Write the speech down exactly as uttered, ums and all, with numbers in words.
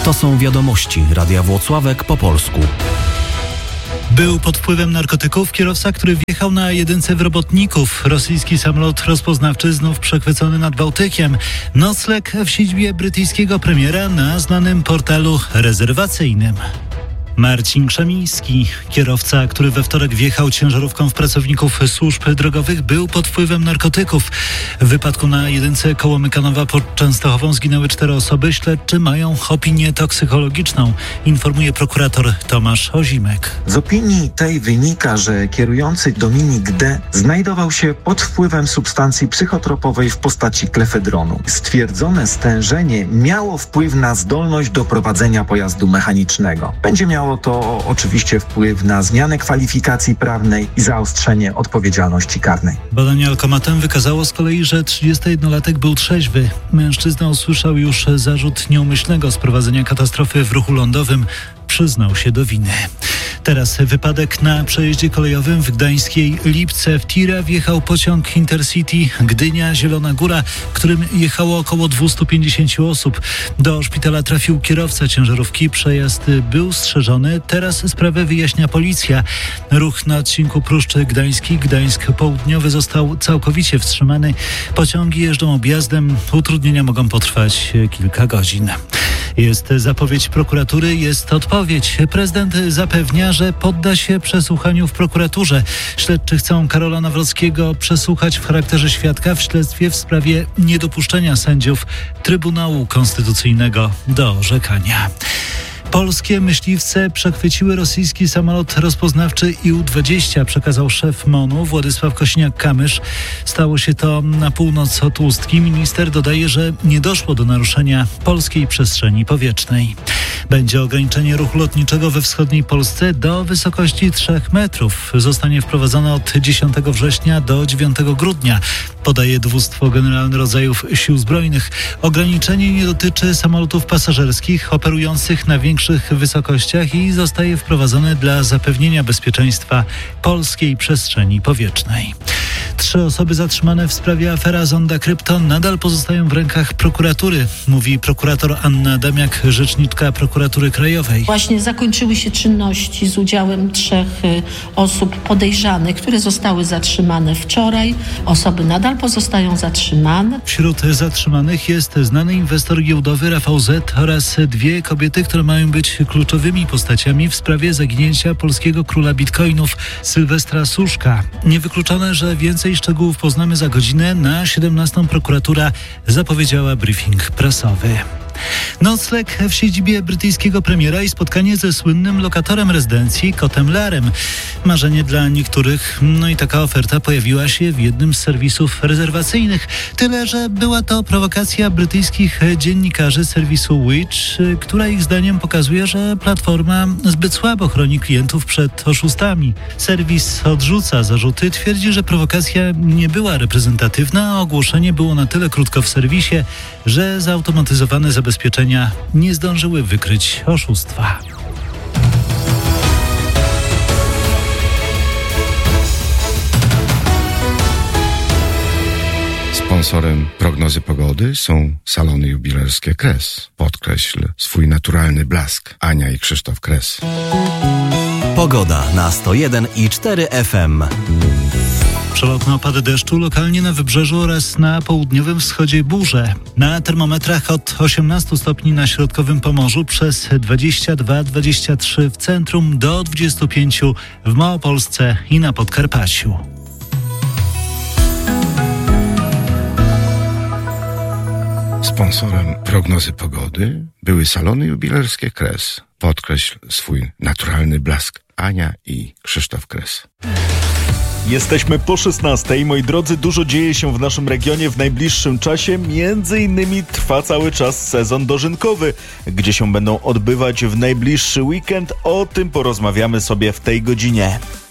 To są wiadomości Radia Włocławek po polsku. Był pod wpływem narkotyków kierowca, który wjechał na jedynce w Robotników. Rosyjski samolot rozpoznawczy znów przechwycony nad Bałtykiem. Nocleg w siedzibie brytyjskiego premiera na znanym portalu rezerwacyjnym. Marcin Krzemiński, kierowca, który we wtorek wjechał ciężarówką w pracowników służb drogowych, był pod wpływem narkotyków. W wypadku na jedynce koło Mykanowa pod Częstochową zginęły cztery osoby. Śledczy mają opinię toksykologiczną, informuje prokurator Tomasz Ozimek. Z opinii tej wynika, że kierujący Dominik D. znajdował się pod wpływem substancji psychotropowej w postaci klefedronu. Stwierdzone stężenie miało wpływ na zdolność do prowadzenia pojazdu mechanicznego. Będzie miało to oczywiście wpływ na zmianę kwalifikacji prawnej i zaostrzenie odpowiedzialności karnej. Badanie alkomatem wykazało z kolei, że trzydziestojednolatek był trzeźwy. Mężczyzna usłyszał już zarzut nieumyślnego sprowadzenia katastrofy w ruchu lądowym. Przyznał się do winy. Teraz wypadek na przejeździe kolejowym w gdańskiej Lipce. W tira wjechał pociąg Intercity Gdynia-Zielona Góra, którym jechało około dwieście pięćdziesiąt osób. Do szpitala trafił kierowca ciężarówki. Przejazd był strzeżony. Teraz sprawę wyjaśnia policja. Ruch na odcinku Pruszczy Gdański, Gdańsk Południowy został całkowicie wstrzymany. Pociągi jeżdżą objazdem. Utrudnienia mogą potrwać kilka godzin. Jest zapowiedź prokuratury, jest odpowiedź. Prezydent zapewnia, że podda się przesłuchaniu w prokuraturze. Śledczy chcą Karola Nawrockiego przesłuchać w charakterze świadka w śledztwie w sprawie niedopuszczenia sędziów Trybunału Konstytucyjnego do orzekania. Polskie myśliwce przechwyciły rosyjski samolot rozpoznawczy I U dwadzieścia, przekazał szef MON-u Władysław Kosiniak-Kamysz. Stało się to na północ od Ustki. Minister dodaje, że nie doszło do naruszenia polskiej przestrzeni powietrznej. Będzie ograniczenie ruchu lotniczego we wschodniej Polsce do wysokości trzech metrów. Zostanie wprowadzone od dziesiątego września do dziewiątego grudnia, podaje Dowództwo Generalne Rodzajów Sił Zbrojnych. Ograniczenie nie dotyczy samolotów pasażerskich operujących na większych wysokościach i zostaje wprowadzone dla zapewnienia bezpieczeństwa polskiej przestrzeni powietrznej. Trzy osoby zatrzymane w sprawie afera Zonda Krypto nadal pozostają w rękach prokuratury, mówi prokurator Anna Adamiak, rzeczniczka Prokuratury Krajowej. Właśnie zakończyły się czynności z udziałem trzech osób podejrzanych, które zostały zatrzymane wczoraj. Osoby nadal pozostają zatrzymane. Wśród zatrzymanych jest znany inwestor giełdowy Rafał Z. oraz dwie kobiety, które mają być kluczowymi postaciami w sprawie zaginięcia polskiego króla bitcoinów Sylwestra Suszka. Niewykluczone, że więcej szczegółów poznamy za godzinę. Na siedemnastą prokuratura zapowiedziała briefing prasowy. Nocleg w siedzibie brytyjskiego premiera i spotkanie ze słynnym lokatorem rezydencji Kotem Larem. Marzenie dla niektórych, no i taka oferta pojawiła się w jednym z serwisów rezerwacyjnych. Tyle, że była to prowokacja brytyjskich dziennikarzy serwisu Which, która ich zdaniem pokazuje, że platforma zbyt słabo chroni klientów przed oszustami. Serwis odrzuca zarzuty, twierdzi, że prowokacja nie była reprezentatywna, a ogłoszenie było na tyle krótko w serwisie, że zautomatyzowane zabezpieczenia nie zdążyły wykryć oszustwa. Sponsorem prognozy pogody są salony jubilerskie Kres. Podkreśl swój naturalny blask. Ania i Krzysztof Kres. Pogoda na sto jeden i cztery F M. Przelotne opady deszczu, lokalnie na wybrzeżu oraz na południowym wschodzie burze. Na termometrach od osiemnastu stopni na środkowym Pomorzu, przez dwadzieścia dwa dwadzieścia trzy w centrum, do dwudziestu pięciu w Małopolsce i na Podkarpaciu. Sponsorem prognozy pogody były salony jubilerskie Kres. Podkreśl swój naturalny blask. Ania i Krzysztof Kres. Jesteśmy po szesnastej. Moi drodzy, dużo dzieje się w naszym regionie w najbliższym czasie. Między innymi trwa cały czas sezon dożynkowy, gdzie się będą odbywać w najbliższy weekend. O tym porozmawiamy sobie w tej godzinie.